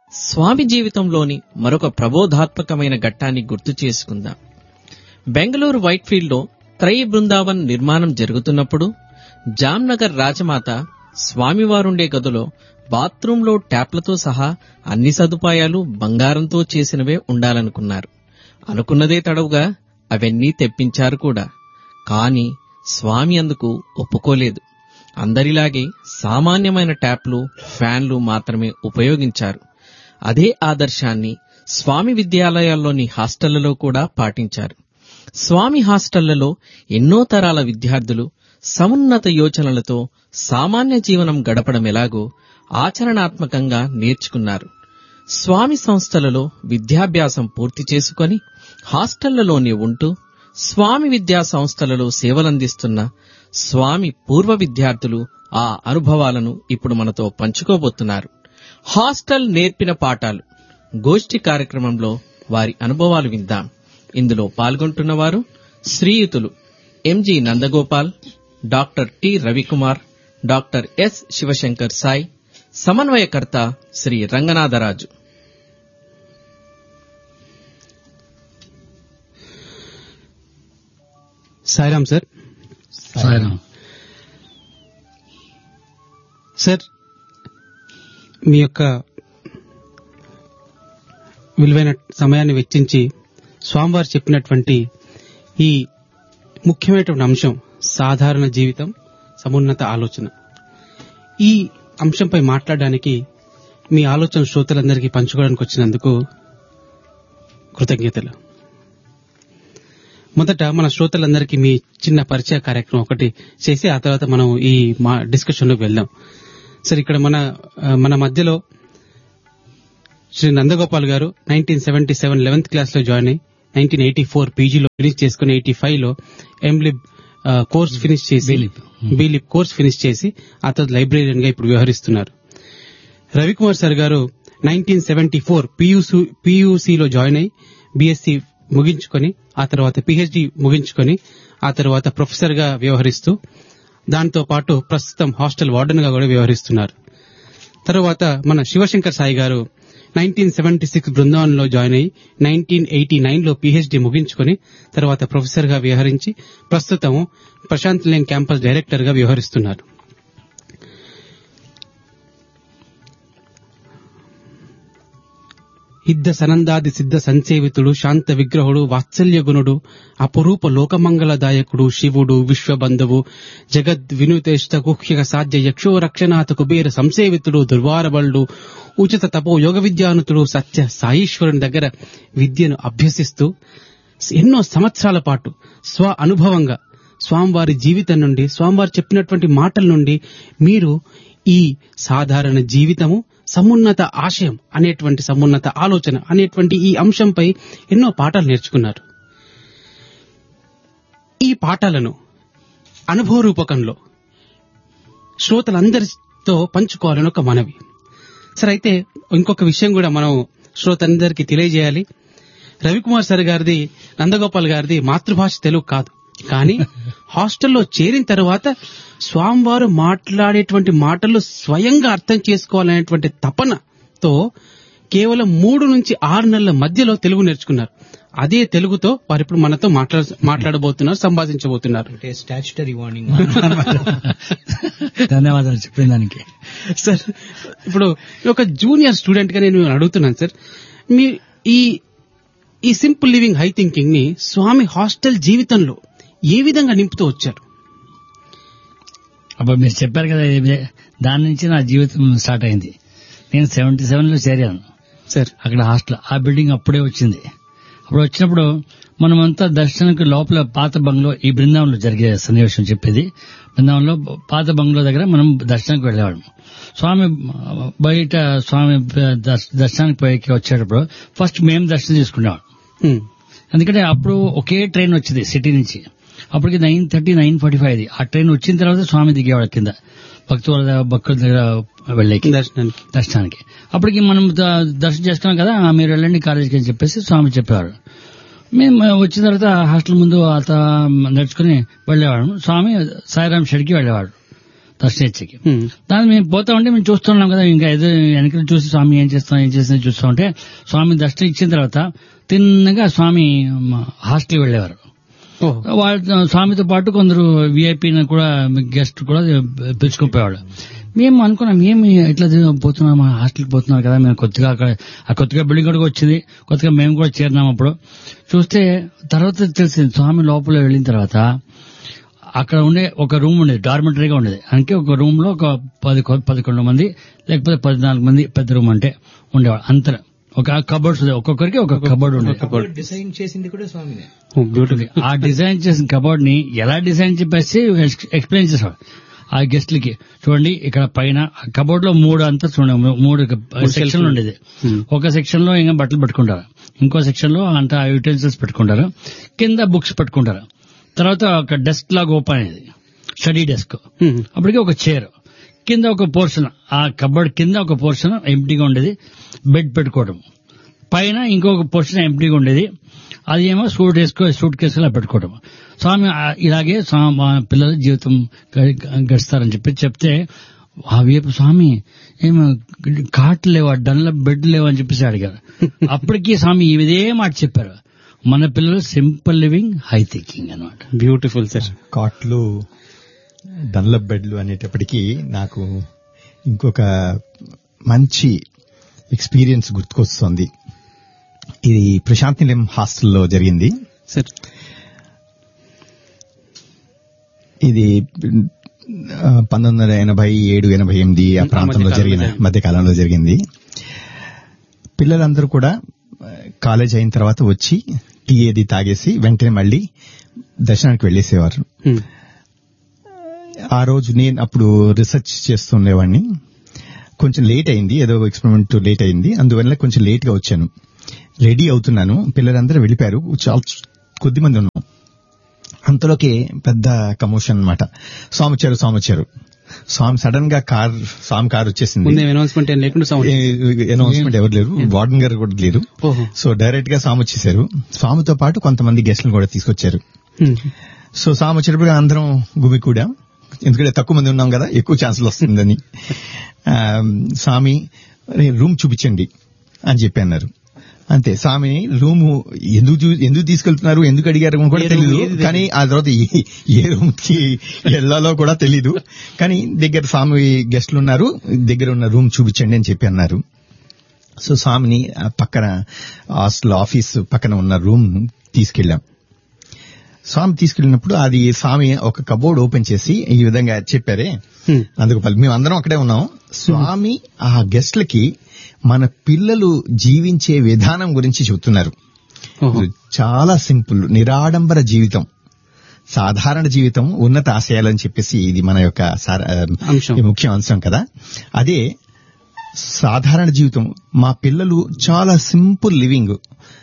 స్వామి జీవితంలోని మరొక ప్రబోధాత్మకమైన ఘట్టాన్ని గుర్తు చేసుకుందాం. బెంగళూరు వైట్ఫీల్డ్లో త్రయీ బృందావన్ నిర్మాణం జరుగుతున్నప్పుడు జామ్నగర్ రాజమాత స్వామివారుండే గదిలో బాత్రూంలో ట్యాప్లతో సహా అన్ని సదుపాయాలు బంగారంతో చేసినవే ఉండాలనుకున్నారు. అనుకున్నదే తడవుగా అవన్నీ తెప్పించారు కూడా. కాని స్వామి అందుకు ఒప్పుకోలేదు. అందరిలాగే సామాన్యమైన ట్యాప్లు, ఫ్యాన్లు మాత్రమే ఉపయోగించారు. అదే ఆదర్శాన్ని స్వామి విద్యాలయాల్లోని హాస్టళ్లలో కూడా పాటించారు. స్వామి హాస్టళ్లలో ఎన్నో తరాల విద్యార్థులు సమున్నత యోచనలతో సామాన్య జీవనం గడపడమెలాగో ఆచరణాత్మకంగా నేర్చుకున్నారు. స్వామి సంస్థలలో విద్యాభ్యాసం పూర్తి చేసుకొని హాస్టళ్లలోనే ఉంటూ స్వామి విద్యా సంస్థలలో సేవలందిస్తున్న స్వామి పూర్వ విద్యార్థులు ఆ అనుభవాలను ఇప్పుడు మనతో పంచుకోబోతున్నారు. హాస్టల్ నేర్పిన పాఠాలు గోష్ఠి కార్యక్రమంలో వారి అనుభవాలు విందాం. ఇందులో పాల్గొంటున్నవారు శ్రీయుతులు MG Nandagopal, doctor T Ravikumar, doctor yes Shivshankar Sai, సమన్వయకర్త శ్రీ రంగనాథరాజు. సాయిరామ్ సార్. సార్, మీ యొక్క విలువైన సమయాన్ని వెచ్చించి స్వామివారు చెప్పినటువంటి ఈ ముఖ్యమైనటువంటి అంశం సాధారణ జీవితం, సమున్నత ఆలోచన, ఈ అంశంపై మాట్లాడడానికి మీ ఆలోచన శ్రోతలందరికీ పంచుకోవడానికి వచ్చినందుకు కృతజ్ఞతలు. మొదట మన శ్రోతలందరికీ మీ చిన్న పరిచయ కార్యక్రమం ఒకటి చేసి ఆ తర్వాత మనం ఈ డిస్కషన్లోకి వెళ్దాం. సార్, ఇక్కడ మన మధ్యలో శ్రీ నందగోపాల్ గారు 1977 11th క్లాస్ లో జాయిన్ అయ్యి 1984 పీజీలో ఫినిష్ చేసుకుని 85లో ఎంలిబ్ కోర్స్ ఫినిష్ చేసి బీలిబ్ కోర్స్ ఫినిష్ చేసి ఆ తర్వాత లైబ్రేరియన్ గా ఇప్పుడు వ్యవహరిస్తున్నారు. రవికుమార్ సార్ గారు 1974 పీయూసీలో జాయిన్ అయ్యి బీఎస్సీ ముగించుకొని ఆ తర్వాత పీహెచ్డీ ముగించుకొని ఆ తర్వాత ప్రొఫెసర్ గా వ్యవహరిస్తూ దాంతో పాటు ప్రస్తుతం హాస్టల్ వార్డెన్ గా కూడా వ్యవహరిస్తున్నారు. తర్వాత మన శివశంకర్ సాయి గారు 1976 బృందావనంలో జాయిన్ అయ్యి 1989లో పీహెచ్డీ ముగించుకొని తర్వాత ప్రొఫెసర్ గా వ్యవహరించి ప్రస్తుతం ప్రశాంత్ లేన్ క్యాంపస్ డైరెక్టర్ గా వ్యవహరిస్తున్నారు. ఇద్ద సనందాది సిద్ధ సంసేవితుడు, శాంత విగ్రహుడు, వాత్సల్య గుణుడు, అపురూప లోకమంగళదాయకుడు, శివుడు, విశ్వబంధువు, జగద్ వినుతేష్ట కుహ్యక సాధ్య యక్షో రక్షనాథ కుబేర సంసేవితుడు, దుర్వారబలుడు, ఉచిత తపో యోగ విద్యానుతుడు, సత్య సాయీశ్వరుని దగ్గర విద్యను అభ్యసిస్తూ ఎన్నో సంవత్సరాల పాటు స్వ అనుభవంగా స్వామివారి జీవితం నుండి, స్వామివారు చెప్పినటువంటి మాటల నుండి మీరు ఈ సాధారణ జీవితము, సమున్నత ఆశయం అనేటువంటి, సమున్నత ఆలోచన అనేటువంటి ఈ అంశంపై ఎన్నో పాఠాలు నేర్చుకున్నారు. ఈ పాఠాలను అనుభవ రూపకంలో శ్రోతలందరితో పంచుకోవాలని ఒక మనవి. సరే, అయితే ఇంకొక విషయం కూడా మనం శ్రోతలందరికీ తెలియజేయాలి. రవికుమార్ సార్ గారిది, నందగోపాల్ గారిది మాతృభాష తెలుగు కాదు. కానీ హాస్టల్లో చేరిన తర్వాత స్వామివారు మాట్లాడేటువంటి మాటలు స్వయంగా అర్థం చేసుకోవాలనేటువంటి తపనతో కేవలం 3 నుంచి 6 నెలల మధ్యలో తెలుగు నేర్చుకున్నారు. అదే తెలుగుతో వారు ఇప్పుడు మనతో మాట్లాడబోతున్నారు, సంభాషించబోతున్నారు. Statutory warning. ధన్యవాదాలు చెప్పిన దానికి. సార్, ఇప్పుడు ఒక జూనియర్ స్టూడెంట్ గా నేను అడుగుతున్నాను సార్, మీ ఈ సింపుల్ లివింగ్ హై థింకింగ్ ని స్వామి హాస్టల్ జీవితంలో ఏ విధంగా నింపుతూ వచ్చారు? అప్పుడు మీరు చెప్పారు కదా, దాని నుంచి నా జీవితం స్టార్ట్ అయింది. నేను 77లో చేరాను సార్. అక్కడ హాస్టల్, ఆ బిల్డింగ్ అప్పుడే వచ్చింది. అప్పుడు వచ్చినప్పుడు మనమంతా దర్శనానికి లోపల పాత బంగ్లో, ఈ బృందావనంలో జరిగే సన్నివేశం చెప్పేది. బృందావనంలో పాత బంగ్లో దగ్గర మనం దర్శనానికి వెళ్ళేవాళ్ళం. స్వామి బయట స్వామి దర్శనానికి పోయి వచ్చేటప్పుడు ఫస్ట్ మేము దర్శనం చేసుకునేవాళ్ళం. ఎందుకంటే అప్పుడు ఒకే ట్రైన్ వచ్చింది సిటీ నుంచి. అప్పటికి 9:30, 9:45 ఆ ట్రైన్ వచ్చిన తర్వాత స్వామి దిగేవాడు కింద భక్తుల దగ్గర వెళ్ళేకి దర్శనానికి. అప్పటికి మనం దర్శనం చేసుకున్నాం కదా, మీరు వెళ్ళండి కాలేజీకి అని చెప్పేసి స్వామి చెప్పేవాడు. మేము వచ్చిన తర్వాత హాస్టల్ ముందు నడుచుకుని వెళ్ళేవాడు. స్వామి సాయిరాం షెడ్కి వెళ్ళేవాడు. దర్శనిచ్చేకి. దాన్ని మేము పోతా ఉంటే మేము చూస్తున్నాం కదా, ఇంకా ఏదో వెనక చూసి స్వామి ఏం చేస్తున్నా చూస్తూ ఉంటే స్వామి దర్శనం ఇచ్చిన తర్వాత తిన్నగా స్వామి హాస్టల్కి వెళ్ళేవారు. వాళ్ళ స్వామితో పాటు కొందరు విఐపీని కూడా గెస్ట్ కూడా పిలుచుకుపోయేవాళ్ళు. మేము అనుకున్నాం ఏమి ఇట్లా పోతున్నాం, హాస్టల్కి పోతున్నారు కదా, మేము కొత్తగా బిల్డింగ్ కూడా వచ్చింది, కొత్తగా మేము కూడా చేరినాం. అప్పుడు చూస్తే తర్వాత తెలిసింది స్వామి లోపల వెళ్ళిన తర్వాత అక్కడ ఉండే ఒక రూమ్ ఉండేది, డార్మెంటరీగా ఉండేది. అంటే ఒక రూమ్ లో ఒక 11 మంది లేకపోతే 14 మంది పెద్ద రూమ్ అంటే ఉండేవాడు. అంత ఒక కబోర్డ్స్, ఒక్కొక్కరికి ఒక కబోర్డ్ ఉండేది. డిజైన్ చేసింది కూడా స్వామినే. ఆ డిజైన్ చేసిన కబోర్డ్ ని ఎలా డిజైన్ చెప్పేసి ఎక్స్ప్లెయిన్ చేసేవాడు ఆ గెస్ట్లకి. చూడండి ఇక్కడ పైన కబోర్డ్ లో 3 అంతా చూడండి, 3 సెక్షన్లు ఉండేది. ఒక సెక్షన్ లో ఇంకా బట్టలు పెట్టుకుంటారు, ఇంకో సెక్షన్ లో అంతా యూటెన్సిల్స్ పెట్టుకుంటారు, కింద బుక్స్ పెట్టుకుంటారు. తర్వాత ఒక డెస్క్ లాగా ఓపెన్ అయ్యేది, స్టడీ డెస్క్. అప్పటికి ఒక చైర్, కింద ఒక పోర్షన్, ఆ కబోర్డ్ కింద ఒక పోర్షన్ ఎంప్టీగా ఉండేది, బెడ్ పెట్టుకోవడం. పైన ఇంకొక పోర్షన్ ఎంప్టీగా ఉండేది, అది ఏమో సూట్ కేసులా పెట్టుకోవడం. స్వామి ఇలాగే పిల్లల జీవితం గడుస్తారని చెప్తే ఆ వైపు స్వామి ఏమో కాట్లు లేవా, డన్లప్ బెడ్ లేవా అని చెప్పేసి అడిగారు. అప్పటికి స్వామి ఇదే మాట చెప్పారు, మన పిల్లలు సింపుల్ లివింగ్ హై థింకింగ్ అన్నమాట. Beautiful sir. కాట్లు డన్లప్ బెడ్లు అనేటప్పటికీ నాకు ఇంకొక మంచి ఎక్స్పీరియన్స్ గుర్తుకొస్తుంది. ఇది ప్రశాంత్ నిలయం హాస్టల్లో జరిగింది సార్. ఇది 1987-88 ఆ ప్రాంతంలో జరిగిన మధ్యకాలంలో జరిగింది. పిల్లలందరూ కూడా కాలేజ్ అయిన తర్వాత వచ్చి టీ ఏది తాగేసి వెంటనే మళ్ళీ దర్శనానికి వెళ్లేసేవారు. ఆ రోజు నేను అప్పుడు రీసెర్చ్ చేస్తుండేవాడిని. కొంచెం లేట్ అయింది, ఏదో ఎక్స్పెరిమెంట్ లేట్ అయింది, అందువల్ల కొంచెం లేట్ గా వచ్చాను. రెడీ అవుతున్నాను, పిల్లలందరూ వెళ్ళిపోయారు, చాలా కొద్ది మంది ఉన్నాం. అంతలోకి పెద్ద కమోషన్ అన్నమాట. స్వామి వచ్చారు. స్వామి సడన్ గా స్వామి కార్ వచ్చేసింది. అనౌన్స్మెంట్ ఎవరు లేరు, వార్డెన్ గారు కూడా లేరు. సో డైరెక్ట్ గా స్వామి వచ్చేసారు. స్వామితో పాటు కొంతమంది గెస్టులను కూడా తీసుకొచ్చారు. సో స్వామి వచ్చేటప్పుడు అందరం గుమికూడా, ఎందుకంటే తక్కువ మంది ఉన్నాం కదా, ఎక్కువ ఛాన్సులు వస్తుందని. స్వామి రూమ్ చూపించండి అని చెప్పి అన్నారు. అంతే, స్వామిని రూము ఎందుకు తీసుకెళ్తున్నారు, ఎందుకు అడిగారు కూడా తెలీదు. కానీ ఆ తర్వాత ఏ రూమ్ కి వెళ్ళాలో కూడా తెలీదు. కానీ దగ్గర స్వామి గెస్టులు ఉన్నారు, దగ్గర ఉన్న రూమ్ చూపించండి అని చెప్పి అన్నారు. సో స్వామిని పక్కన హాస్టల్ ఆఫీస్ పక్కన ఉన్న రూమ్ తీసుకెళ్ళాం. స్వామి తీసుకెళ్ళినప్పుడు అది స్వామి ఒక కబోర్డ్ ఓపెన్ చేసి ఈ విధంగా చెప్పారే, అందుకు మేము అందరం అక్కడే ఉన్నాం. స్వామి ఆ గెస్ట్లకి మన పిల్లలు జీవించే విధానం గురించి చెబుతున్నారు. చాలా సింపుల్, నిరాడంబర జీవితం, సాధారణ జీవితం, ఉన్నత ఆశయాలని చెప్పేసి ఇది మన యొక్క ముఖ్య అంశం కదా. అదే సాధారణ జీవితం, మా పిల్లలు చాలా సింపుల్ లివింగ్.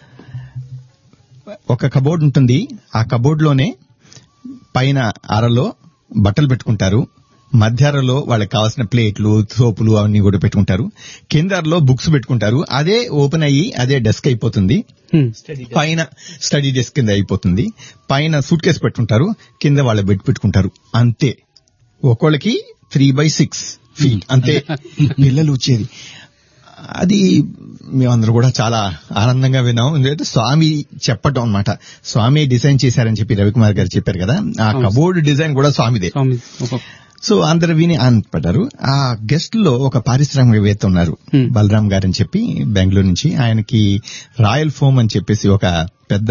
ఒక కబోర్డ్ ఉంటుంది, ఆ కబోర్డ్ లోనే పైన అరలో బట్టలు పెట్టుకుంటారు, మధ్య అరలో వాళ్ళకి కావాల్సిన ప్లేట్లు, సోపులు అవన్నీ కూడా పెట్టుకుంటారు, కింద అరలో బుక్స్ పెట్టుకుంటారు. అదే ఓపెన్ అయ్యి అదే డెస్క్ అయిపోతుంది, పైన స్టడీ డెస్క్ కింద అయిపోతుంది. పైన సూట్ కేసు పెట్టుకుంటారు, కింద వాళ్ళ బెడ్ పెట్టుకుంటారు. అంతే, ఒక్కొక్కళ్ళకి 3/6 feet అంతే పిల్లలు వచ్చేది. అది మేమందరూ కూడా చాలా ఆనందంగా విన్నాం. ఎందుకంటే స్వామి చెప్పటం అన్నమాట, స్వామి డిజైన్ చేశారని చెప్పి రవికుమార్ గారు చెప్పారు కదా, ఆ కబోర్డ్ డిజైన్ కూడా స్వామిదే. సో అందరు విని ఆనందపడ్డారు. ఆ గెస్ట్ లో ఒక పారిశ్రామికవేత్త ఉన్నారు, బలరాం గారు అని చెప్పి బెంగళూరు నుంచి. ఆయనకి రాయల్ ఫోమ్ అని చెప్పేసి ఒక పెద్ద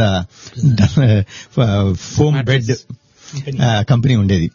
ఫోమ్ బెడ్ కంపెనీ ఉండేది.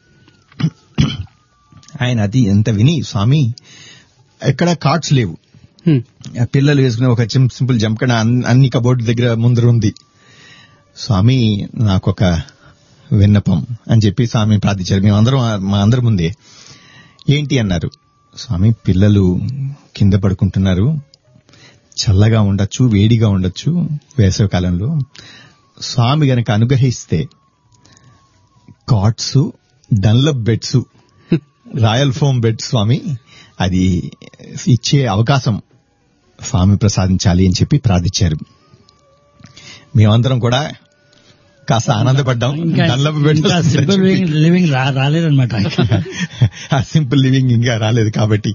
ఆయన అది ఎంత విని, స్వామి ఎక్కడ కార్డ్స్ లేవు, పిల్లలు వేసుకునే ఒక సింపుల్ జంపకడ అన్ని కబోర్డు దగ్గర ముందర ఉంది. స్వామి నాకొక విన్నపం అని చెప్పి స్వామి ప్రార్థించారు. మేమందరం మా అందరి ముందే. ఏంటి అన్నారు. స్వామి పిల్లలు కింద పడుకుంటున్నారు, చల్లగా ఉండొచ్చు, వేడిగా ఉండొచ్చు వేసవి కాలంలో. స్వామి గనక అనుగ్రహిస్తే cots, Dunlop beds, royal foam bed స్వామి అది ఇచ్చే అవకాశం స్వామి ప్రసాదించాలి అని చెప్పి ప్రార్థించారు. మేమందరం కూడా కాస్త ఆనందపడ్డాం. Simple living రాలేదన్నమాట. ఆ సింపుల్ లివింగ్ ఇంకా రాలేదు కాబట్టి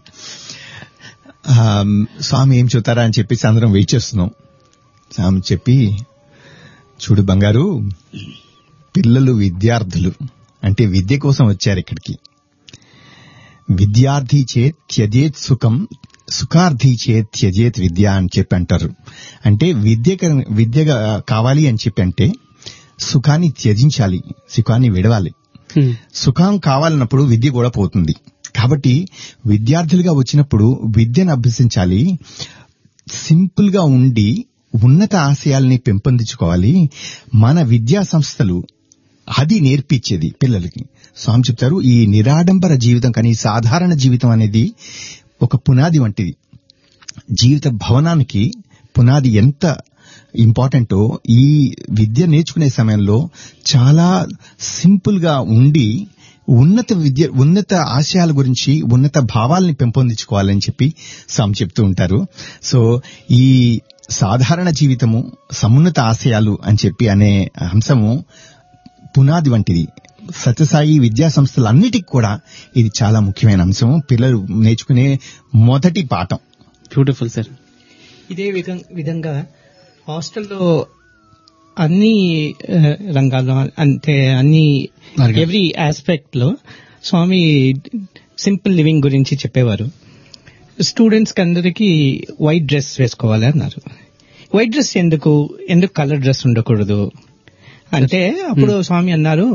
స్వామి ఏం చెప్తారా అని చెప్పేసి అందరం వెయిట్ చేస్తున్నాం. స్వామి చెప్పి, చూడు బంగారు, పిల్లలు విద్యార్థులు అంటే విద్య కోసం వచ్చారు ఇక్కడికి. విద్యార్థి చేత్ త్యజేత్ సుఖం, సుఖార్థి చేత్ త్యజేత్ విద్య అని చెప్పి అంటారు. అంటే విద్య కావాలి అని చెప్పి అంటే సుఖాన్ని త్యజించాలి, సుఖాన్ని విడవాలి. సుఖం కావాలన్నప్పుడు విద్య కూడా పోతుంది. కాబట్టి విద్యార్థులుగా వచ్చినప్పుడు విద్యను అభ్యసించాలి, సింపుల్ గా ఉండి ఉన్నత ఆశయాల్ని పెంపొందించుకోవాలి. మన విద్యా సంస్థలు అది నేర్పించేది పిల్లలకి. స్వామి చెప్తారు, ఈ నిరాడంబర జీవితం కానీ సాధారణ జీవితం అనేది ఒక పునాది వంటిది. జీవిత భవనానికి పునాది ఎంత ఇంపార్టెంటో ఈ విద్య నేర్చుకునే సమయంలో చాలా సింపుల్ గా ఉండి ఉన్నత ఆశయాల గురించి ఉన్నత భావాల్ని పెంపొందించుకోవాలని చెప్పి స్వామి చెప్తూ ఉంటారు. సో ఈ సాధారణ జీవితము సమున్నత ఆశయాలు అని చెప్పి అనే అంశము పునాది వంటిది. సత్యసాయి విద్యా సంస్థలన్నిటికీ కూడా ఇది చాలా ముఖ్యమైన అంశం, పిల్లలు నేర్చుకునే మొదటి పాఠం. Beautiful sir. ఇదే విధంగా హాస్టల్లో అన్ని రంగాల్లో అంటే అన్ని ఎవ్రీ ఆస్పెక్ట్ లో స్వామి సింపుల్ లివింగ్ గురించి చెప్పేవారు. స్టూడెంట్స్ కి అందరికీ వైట్ డ్రెస్ వేసుకోవాలి అన్నారు. వైట్ డ్రెస్ ఎందుకు కలర్ డ్రెస్ ఉండకూడదు అంటే అప్పుడు స్వామి అన్నారు,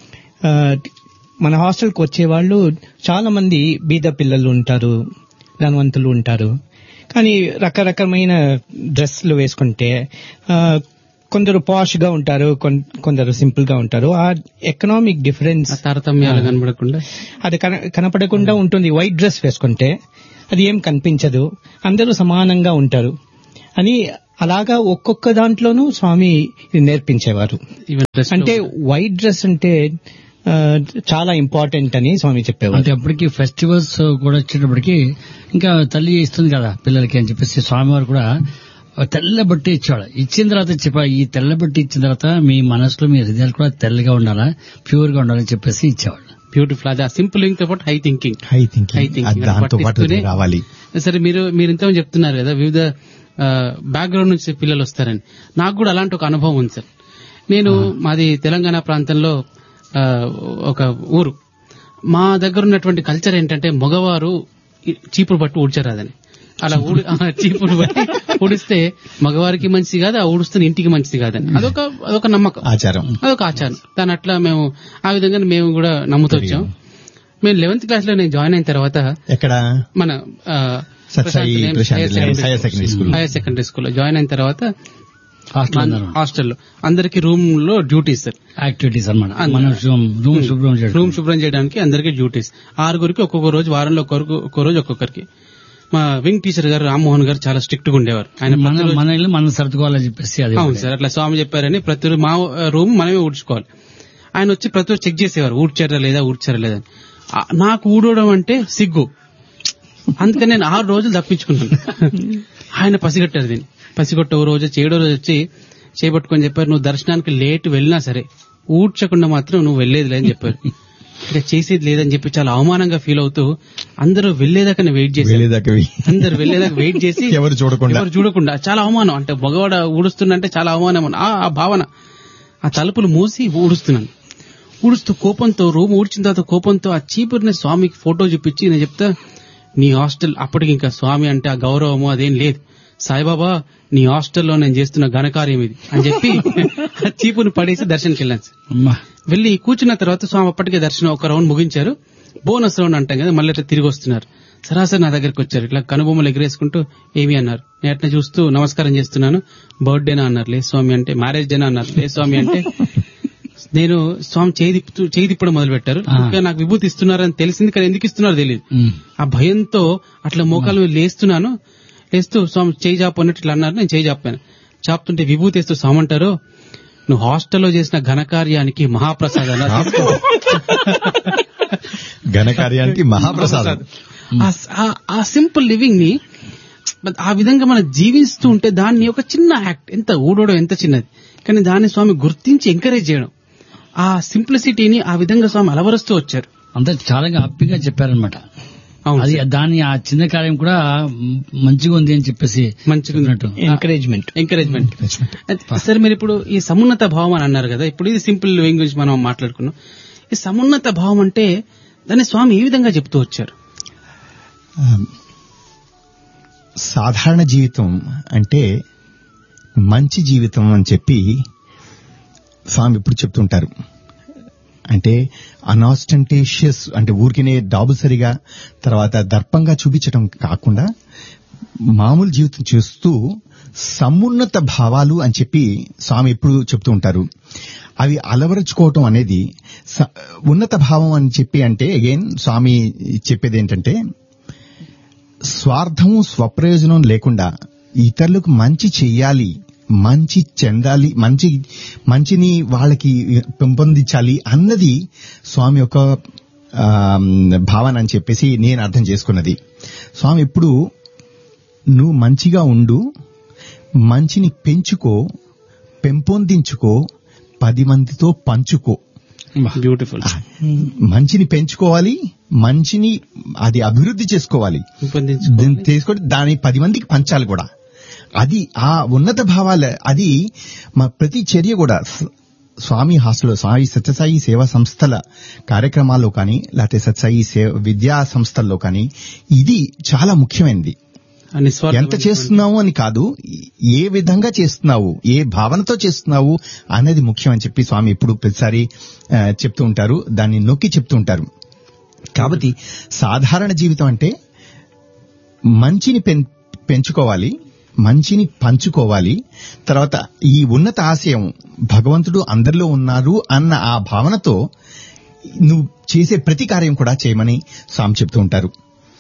మన హాస్టల్కి వచ్చేవాళ్ళు చాలా మంది బీద పిల్లలు ఉంటారు, ధనవంతులు ఉంటారు. కానీ రకరకమైన డ్రెస్లు వేసుకుంటే కొందరు పాష్ గా ఉంటారు, కొందరు సింపుల్ గా ఉంటారు. ఆ ఎకనామిక్ డిఫరెన్స్ తారతమ్యాలు కనపడకుండా అది కనపడకుండా ఉంటుంది. వైట్ డ్రెస్ వేసుకుంటే అది ఏం కనిపించదు, అందరూ సమానంగా ఉంటారు అని అలాగా ఒక్కొక్క దాంట్లోనూ స్వామి నేర్పించేవారు. అంటే వైట్ డ్రెస్ అంటే చాలా ఇంపార్టెంట్ అని స్వామి చెప్పేవారు. అంటే అప్పటికి ఫెస్టివల్స్ కూడా వచ్చేటప్పటికి ఇంకా తల్లి ఇస్తుంది కదా పిల్లలకి అని చెప్పేసి స్వామివారు కూడా తెల్ల బట్టి ఇచ్చేవాడు. ఇచ్చిన తర్వాత చెప్పాడు, ఈ తెల్ల బట్టి ఇచ్చిన తర్వాత మీ మనసులో మీ హృదయాలు కూడా తెల్లగా ఉండాలా, ప్యూర్ గా ఉండాలని చెప్పేసి ఇచ్చేవాడు. బ్యూటిఫుల్. అది సింపుల్ లివింగ్ తో పాటు హై థింకింగ్ రావాలి. సరే, మీరు ఇంత చెప్తున్నారు కదా వివిధ బ్యాక్గ్రౌండ్ నుంచి పిల్లలు వస్తారని. నాకు కూడా అలాంటి ఒక అనుభవం ఉంది సార్. నేను మాది తెలంగాణ ప్రాంతంలో ఒక ఊరు. మా దగ్గర ఉన్నటువంటి కల్చర్ ఏంటంటే మగవారు చీపురు బట్టి ఊడ్చరాదని. అలా చీపురు బట్టి ఊడిస్తే మగవారికి మంచిది కాదు, ఆ ఊడుస్తున్న ఇంటికి మంచిది కాదని అదొక నమ్మకం, ఆచారం, అదొక ఆచారం. దాని అట్లా మేము ఆ విధంగా మేము కూడా నమ్ముతూ వచ్చాం. మేము 11th క్లాస్ లో నేను జాయిన్ అయిన తర్వాత ఎక్కడ మన హైయర్ సెకండరీ స్కూల్లో జాయిన్ అయిన తర్వాత హాస్టల్లో అందరికి రూమ్ లో డ్యూటీస్ సార్, యాక్టివిటీస్ అన్నమాట. రూమ్ శుభ్రం చేయడానికి అందరికీ డ్యూటీస్. 6గురికి ఒక్కొక్క రోజు, వారంలో ఒక్కొక్క రోజు ఒక్కొక్కరికి. మా వింగ్ టీచర్ గారు రామ్మోహన్ గారు చాలా స్ట్రిక్ట్ గా ఉండేవారు. ఆయన మన ఇల్లు మనం సర్దుకోవాలని చెప్పేసి అవును సార్, అట్లా స్వామి చెప్పారని ప్రతి మా రూమ్ మనమే ఊడ్చుకోవాలి. ఆయన వచ్చి ప్రతి రోజు చెక్ చేసేవారు, ఊడ్చారా లేదా. నాకు ఊడవడం అంటే సిగ్గు, అందుకని నేను 6 రోజులు తప్పించుకున్నాను. ఆయన పసిగట్టారు దీన్ని. పసిగొట్ట రోజు 7వ రోజు వచ్చి చేపట్టుకొని చెప్పారు, నువ్వు దర్శనానికి లేట్ వెళ్ళినా సరే ఊడ్చకుండా మాత్రం నువ్వు వెళ్లేదిలే అని చెప్పారు. ఇక చేసేది లేదని చెప్పి చాలా అవమానంగా ఫీల్ అవుతూ అందరూ వెళ్లేదాకా వెయిట్ చేసి ఎవరు చూడకుండా చాలా అవమానం. అంటే మగవాడ ఊడుస్తున్నంటే చాలా అవమానం ఆ భావన. ఆ తలుపులు మూసి ఊడుస్తూ కోపంతో, రూమ్ ఊడ్చిన తర్వాత కోపంతో ఆ చీపురిని స్వామికి ఫోటో చూపించి నేను చెప్తా, నీ హాస్టల్ అప్పటికి ఇంకా స్వామి అంటే ఆ గౌరవము అదేం లేదు, సాయిబాబా నీ హాస్టల్లో నేను చేస్తున్న ఘనకార్యం ఇది అని చెప్పి ఆ చీపుని పడేసి దర్శనకి వెళ్ళాను సార్. వెళ్లి కూర్చున్న తర్వాత స్వామి అప్పటికే దర్శనం ఒక రౌండ్ ముగించారు. బోనస్ రౌండ్ అంటాం కదా, మళ్ళీ తిరిగి వస్తున్నారు. సరాసరి నా దగ్గరికి వచ్చారు. ఇట్లా కనుబొమ్మలు ఎగిరేసుకుంటూ ఏమి అన్నారు. నేను అట్లా చూస్తూ నమస్కారం చేస్తున్నాను. బర్త్డేనా అన్నారు. లేదు స్వామి. అంటే మ్యారేజ్ డేనా అన్నారు. లేదు స్వామి. అంటే నేను స్వామి చేయి తిప్పడం మొదలు పెట్టారు. ఇంకా నాకు విభూతి ఇస్తున్నారని తెలిసింది, కానీ ఎందుకు ఇస్తున్నారో తెలియదు. ఆ భయంతో అట్లా మోకాలు లేస్తూ స్వామి చేయి చాపు అన్నట్టు ఇట్లా అన్నారు. నేను చేయి చాపాను. చాపుతుంటే విభూతి వేస్తూ స్వామి అంటారు, నువ్వు హాస్టల్లో చేసిన ఘనకార్యానికి మహాప్రసాదం. ఘనకార్యానికి మహాప్రసాదం. ఆ సింపుల్ లివింగ్ ని ఆ విధంగా మనం జీవిస్తూ ఉంటే దాన్ని ఒక చిన్న యాక్ట్, ఎంత ఊడోడో ఎంత చిన్నది, కానీ దాన్ని స్వామి గుర్తించి ఎంకరేజ్ చేయడం, ఆ సింప్లిసిటీని ఆ విధంగా స్వామి అలవరుస్తూ వచ్చారు. అంతా చాలా హ్యాపీగా చెప్పారనమాట. అది దాని ఆ చిన్న కార్యం కూడా మంచిగా ఉంది అని చెప్పేసి మంచిగా ఉన్నట్టు ఎంకరేజ్మెంట్. సరే, మీరు ఇప్పుడు ఈ సమున్నత భావం అని అన్నారు కదా, ఇప్పుడు ఇది సింపుల్ లివింగ్ గురించి మనం మాట్లాడుకున్నాం. ఈ సమున్నత భావం అంటే దాన్ని స్వామి ఏ విధంగా చెప్తూ వచ్చారు? సాధారణ జీవితం అంటే మంచి జీవితం అని చెప్పి స్వామి ఇప్పుడు చెప్తుంటారు. అంటే అనాస్టెంటేషియస్ అంటే ఊరికినే డాబుసరిగా తర్వాత దర్పంగా చూపించడం కాకుండా మామూలు జీవితం చేస్తూ సమున్నత భావాలు అని చెప్పి స్వామి ఎప్పుడు చెప్తూ ఉంటారు. అవి అలవరుచుకోవటం అనేది ఉన్నత భావం అని చెప్పి అంటే అగైన్ స్వామి చెప్పేది ఏంటంటే స్వార్థము స్వప్రయోజనం లేకుండా ఇతరులకు మంచి చెయ్యాలి, మంచి చెందాలి, మంచిని వాళ్ళకి పెంపొందించాలి అన్నది స్వామి యొక్క భావన అని చెప్పేసి నేను అర్థం చేసుకున్నది. స్వామి ఎప్పుడు నువ్వు మంచిగా ఉండు, మంచిని పెంచుకో, పెంపొందించుకో, 10 మందితో పంచుకో. బ్యూటిఫుల్. మంచిని పెంచుకోవాలి, మంచిని అది అభివృద్ధి చేసుకోవాలి, తీసుకొని దాన్ని 10 మందికి పంచాలి కూడా. అది ఆ ఉన్నత భావాలు. అది మా ప్రతి చర్య కూడా స్వామి హాస్టల్లో స్వామి సత్యసాయి సేవా సంస్థల కార్యక్రమాల్లో కానీ లేకపోతే సత్యసాయి విద్యా సంస్థల్లో కానీ ఇది చాలా ముఖ్యమైనది. ఎంత చేస్తున్నావు అని కాదు, ఏ విధంగా చేస్తున్నావు, ఏ భావనతో చేస్తున్నావు అనేది ముఖ్యం అని చెప్పి స్వామి ఇప్పుడు ప్రతిసారి చెప్తూ ఉంటారు, దాన్ని నొక్కి చెప్తూ ఉంటారు. కాబట్టి సాధారణ జీవితం అంటే మంచిని పెంచుకోవాలి, మంచిని పంచుకోవాలి, తర్వాత ఈ ఉన్నత ఆశయం భగవంతుడు అందరిలో ఉన్నారు అన్న ఆ భావనతో నువ్వు చేసే ప్రతి కార్యం కూడా చేయమని స్వామి చెప్తూ ఉంటారు.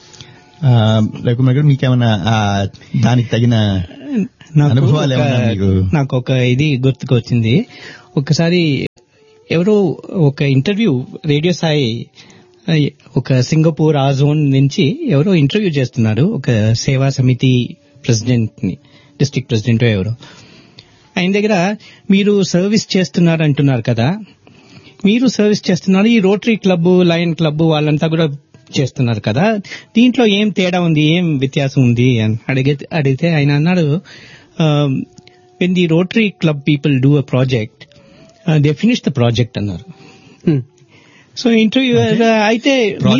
రఘుమర్ గారు మీకేమన్నా దానికి తగిన అనుభవాలు ఏమన్నా? నాకు ఒక ఇది గుర్తుకొచ్చింది. ఒకసారి ఎవరో ఒక ఇంటర్వ్యూ రేడియో సాయి ఒక సింగపూర్ ఆ జోన్ నుంచి ఎవరో ఇంటర్వ్యూ చేస్తున్నారు, ఒక సేవా సమితి ప్రెసిడెంట్ ని, డిస్ట్రిక్ట్ ప్రెసిడెంట్ ఎవరో. ఆయన దగ్గర మీరు సర్వీస్ చేస్తున్నారు అంటున్నారు కదా, మీరు సర్వీస్ చేస్తున్నారు, ఈ రోటరీ క్లబ్, లయన్ క్లబ్ వాళ్ళంతా కూడా చేస్తున్నారు కదా, దీంట్లో ఏం తేడా ఉంది, ఏం వ్యత్యాసం ఉంది అని అడిగితే ఆయన అన్నాడు, when the rotary club people do a project they finish the project అన్నారు. సో ఇంటర్వ్యూ అయితే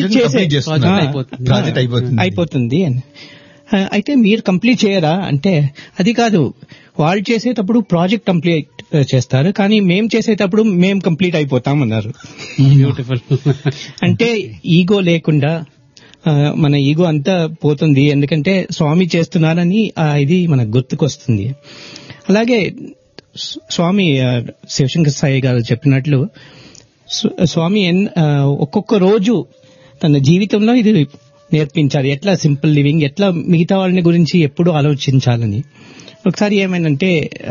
అయిపోతుంది అని, అయితే మీరు కంప్లీట్ చేయరా అంటే అది కాదు, వాళ్ళు చేసేటప్పుడు ప్రాజెక్ట్ కంప్లీట్ చేస్తారు, కానీ మేం చేసేటప్పుడు మేం కంప్లీట్ అయిపోతాం అన్నారు. బ్యూటిఫుల్. అంటే ఈగో లేకుండా మన ఈగో అంతా పోతుంది, ఎందుకంటే స్వామి చేస్తున్నారని ఇది మనకు గుర్తుకొస్తుంది. అలాగే స్వామి శివశంకర్ సాయి గారు చెప్పినట్లు స్వామి ఒక్కొక్క రోజు తన జీవితంలో ఇది నేర్పించారు, ఎట్లా సింపుల్ లివింగ్, ఎట్లా మిగతా వాళ్ళని గురించి ఎప్పుడు ఆలోచించాలని. ఒకసారి ఏమైందంటే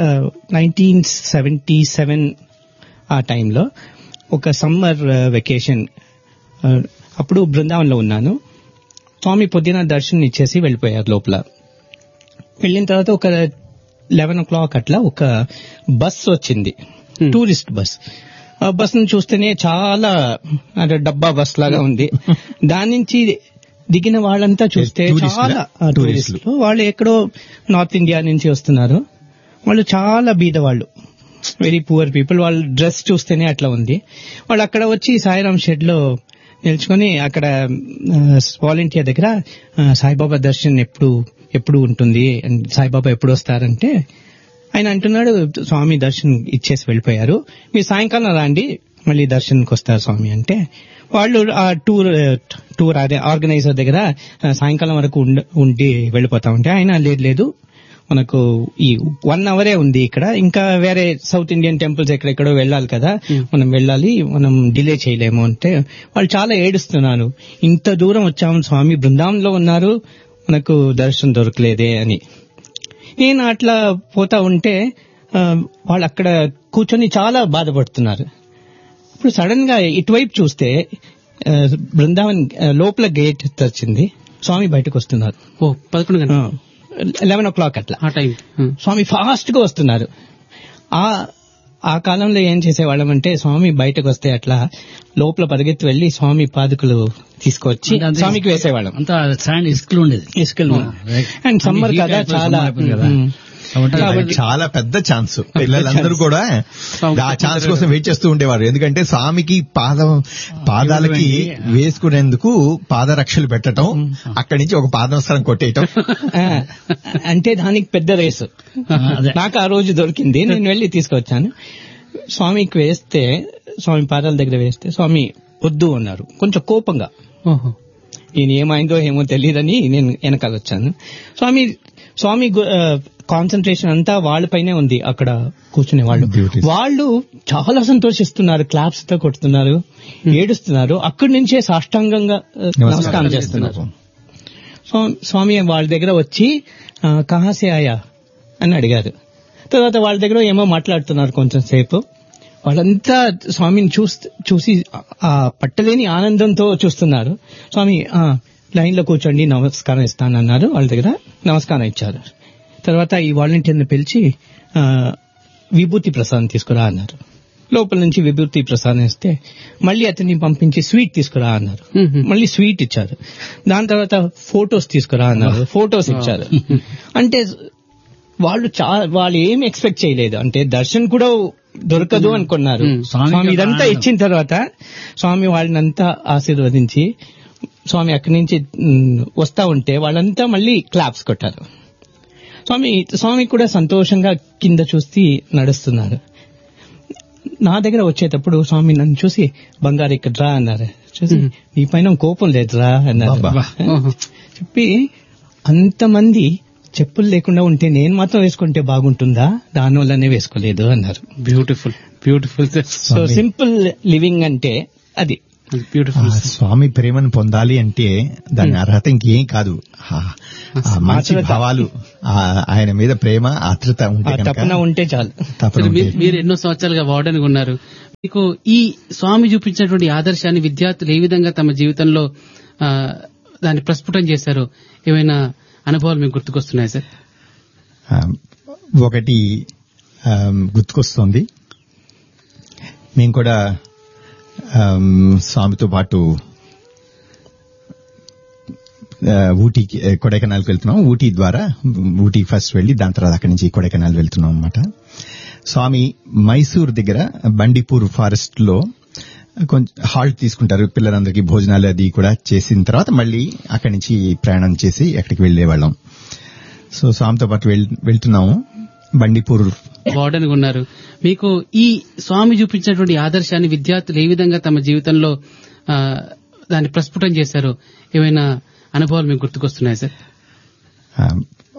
1977 ఆ టైంలో ఒక సమ్మర్ వెకేషన్ అప్పుడు బృందావన్లో ఉన్నాను. స్వామి పొద్దున దర్శనం ఇచ్చేసి వెళ్ళిపోయారు లోపల. వెళ్ళిన తర్వాత ఒక 11 o'clock అట్లా ఒక బస్ వచ్చింది, టూరిస్ట్ బస్. ఆ బస్ ను చూస్తేనే చాలా డబ్బా బస్ లాగా ఉంది. దాని నుంచి దిగిన వాళ్ళంతా చూస్తే చాలా టూరిస్టులు, వాళ్ళు ఎక్కడో నార్త్ ఇండియా నుంచి వస్తున్నారు, వాళ్ళు చాలా బీద వాళ్ళు, వెరీ పూర్ పీపుల్. వాళ్ళ డ్రెస్ చూస్తేనే అట్లా ఉంది. వాళ్ళు అక్కడ వచ్చి సాయిరామ్ షెడ్ లో నిల్చుకొని అక్కడ వాలంటీర్ దగ్గర సాయిబాబా దర్శనం ఎప్పుడు ఉంటుంది, సాయిబాబా ఎప్పుడు వస్తారంటే ఆయన అంటున్నాడు, స్వామి దర్శనం ఇచ్చేసి వెళ్ళిపోయారు, మీరు సాయంకాలం రాండి మళ్ళీ దర్శనంకి వస్తారు స్వామి అంటే, వాళ్ళు ఆ టూర్ అదే ఆర్గనైజర్ దగ్గర సాయంకాలం వరకు ఉండి వెళ్ళిపోతా ఉంటే ఆయన లేదు మనకు ఈ 1 hour ఉంది ఇక్కడ, ఇంకా వేరే సౌత్ ఇండియన్ టెంపుల్స్ ఎక్కడెక్కడో వెళ్ళాలి కదా, మనం వెళ్ళాలి, మనం డిలే చేయలేము అంటే వాళ్ళు చాలా ఏడుస్తున్నారు, ఇంత దూరం వచ్చాము స్వామి, బృందావనంలో ఉన్నారు, మనకు దర్శనం దొరకలేదే అని. నేను అట్లా పోతా ఉంటే వాళ్ళు అక్కడ కూర్చొని చాలా బాధపడుతున్నారు. ఇప్పుడు సడన్ గా ఇటువైపు చూస్తే బృందావన్ లోపల గేట్ తెరిచింది, స్వామి బయటకు వస్తున్నారు. 11 o'clock అట్లా ఆ టైం స్వామి ఫాస్ట్ గా వస్తున్నారు. ఆ కాలంలో ఏం చేసేవాళ్ళం అంటే స్వామి బయటకు వస్తే అట్లా లోపల పరిగెత్తి వెళ్లి స్వామి పాదుకలు తీసుకొచ్చి స్వామికి వేసేవాళ్ళం. అంతా శాండ్ ఇసుకలు ఉండేది. ఇసుకలు. అండ్ సమ్మర్ కదా చాలా చాలా పెద్ద ఛాన్స్. పిల్లలందరూ కూడా ఆ ఛాన్స్ కోసం వెయిట్ చేస్తూ ఉండేవారు. ఎందుకంటే స్వామికి పాదాలకి వేసుకునేందుకు పాదరక్షలు పెట్టడం, అక్కడి నుంచి ఒక పాదవస్త్రం కొట్టేయటం. అంటే దానికి పెద్ద రేసు నాకు ఆ రోజు దొరికింది. నేను వెళ్లి తీసుకొచ్చాను. స్వామికి వేస్తే, స్వామి పాదాల దగ్గర వేస్తే స్వామి వద్దు అన్నారు కొంచెం కోపంగా. ఈయన ఏమైందో ఏమో తెలియదని నేను వెనకాల వచ్చాను. స్వామి కాన్సన్ట్రేషన్ అంతా వాళ్ళపైనే ఉంది. అక్కడ కూర్చునే వాళ్ళు చాలా సంతోషిస్తున్నారు, క్లాప్స్ తో కొడుతున్నారు, ఏడుస్తున్నారు. అక్కడి నుంచే సాష్టాంగంగా నమస్కారం చేస్తున్నారు. స్వామి వాళ్ళ దగ్గర వచ్చి కహాసే ఆయా అని అడిగారు. తర్వాత వాళ్ళ దగ్గర ఏమో మాట్లాడుతున్నారు కొంచెం సేపు. వాళ్ళంతా స్వామిని చూసి ఆ పట్టలేని ఆనందంతో చూస్తున్నారు. స్వామి లైన్ లో కూర్చోండి, నమస్కారం ఇస్తానన్నారు. వాళ్ళ దగ్గర నమస్కారం ఇచ్చారు. తర్వాత ఈ వాలంటీర్ని పిలిచి విభూతి ప్రసాదం తీసుకురా అన్నారు. లోపల నుంచి విభూతి ప్రసాదం ఇస్తే మళ్ళీ అతన్ని పంపించి స్వీట్ తీసుకురా అన్నారు. మళ్ళీ స్వీట్ ఇచ్చారు. దాని తర్వాత ఫొటోస్ తీసుకురా అన్నారు. ఫొటోస్ ఇచ్చారు. అంటే వాళ్ళు ఏం ఎక్స్పెక్ట్ చేయలేదు. అంటే దర్శన్ కూడా దొరకదు అనుకున్నారు. స్వామి ఇదంతా ఇచ్చిన తర్వాత స్వామి వాళ్ళనంతా ఆశీర్వదించి స్వామి అక్కడి నుంచి వస్తా ఉంటే వాళ్ళంతా మళ్ళీ క్లాప్స్ కొట్టారు. స్వామి కూడా సంతోషంగా కింద చూసి నడుస్తున్నారు. నా దగ్గర వచ్చేటప్పుడు స్వామి నన్ను చూసి బంగారు ఇక్కడ రా అన్నారు. చూసి నీ పైన కోపం లేదురా అన్నారు. చెప్పి అంతమంది చెప్పులు లేకుండా ఉంటే నేను మాత్రం వేసుకుంటే బాగుంటుందా, దానివల్లనే వేసుకోలేదు అన్నారు. బ్యూటిఫుల్. సో సింపుల్ లివింగ్ అంటే అది బ్యూటిఫుల్. స్వామి ప్రేమను పొందాలి అంటే దాని అర్హత ఇంకేం కాదు. మంచి భావాలు, ఆయన మీద ప్రేమ, ఆత్రత తపన ఉంటే చాలు. మీరు ఎన్నో సంవత్సరాలుగా వార్డెన్ ఉన్నారు. మీకు ఈ స్వామి చూపించినటువంటి ఆదర్శాన్ని విద్యార్థులు ఏ విధంగా తమ జీవితంలో దాన్ని ప్రస్ఫుటం చేశారు? ఏమైనా అనుభవాలు మీకు గుర్తుకొస్తున్నాయి సార్? ఒకటి గుర్తుకొస్తోంది. మేము కూడా స్వామితో పాటు ఊటీకి, కొడైకెనాల్కి వెళ్తున్నాం. ఊటీ ద్వారా ఊటీ ఫస్ట్ వెళ్లి దాని తర్వాత అక్కడి నుంచి కొడైకెనాల్ వెళ్తున్నాం అనమాట. స్వామి మైసూర్ దగ్గర బండిపూర్ ఫారెస్ట్ లో కొంచెం హాల్ట్ తీసుకుంటారు. పిల్లలందరికీ భోజనాలు అది కూడా చేసిన తర్వాత మళ్ళీ అక్కడి నుంచి ప్రయాణం చేసి ఎక్కడికి వెళ్లేవాళ్ళం. సో స్వామితో పాటు వెళ్తున్నాము. బండిపూర్ వార్డెన్ ఉన్నారు. మీకు ఈ స్వామి చూపించినటువంటి ఆదర్శాన్ని విద్యార్థులు ఏ విధంగా తమ జీవితంలో దాన్ని ప్రస్ఫుటం చేశారు? ఏమైనా అనుభవాలు మీకు గుర్తుకొస్తున్నాయి సార్?